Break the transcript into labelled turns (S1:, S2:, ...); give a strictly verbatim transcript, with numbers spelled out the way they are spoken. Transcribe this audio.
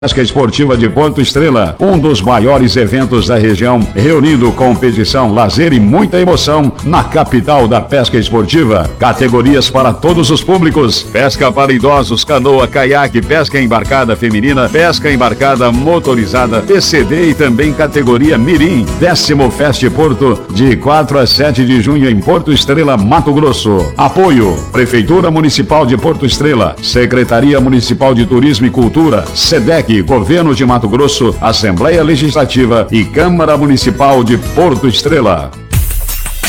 S1: Pesca Esportiva de Porto Estrela, um dos maiores eventos da região, reunindo competição, lazer e muita emoção na capital da pesca esportiva. Categorias para todos os públicos: pesca para idosos, canoa, caiaque, pesca embarcada feminina, pesca embarcada motorizada, P C D e também categoria Mirim. Décimo Fest Porto, de quatro a sete de junho em Porto Estrela, Mato Grosso. Apoio: Prefeitura Municipal de Porto Estrela, Secretaria Municipal de Turismo e Cultura, SEDEC, Governo de Mato Grosso, Assembleia Legislativa e Câmara Municipal de Porto Estrela.